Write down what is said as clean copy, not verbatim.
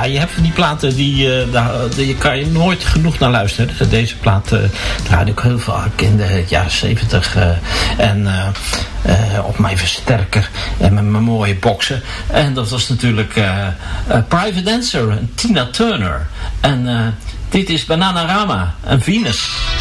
je hebt van die platen die kan je nooit genoeg naar luisteren. Deze plaat draaide ik heel veel in de jaren 70. Op mijn versterker en met mijn mooie boxen. En dat was natuurlijk Private Dancer en Tina Turner. En dit is Bananarama en Venus.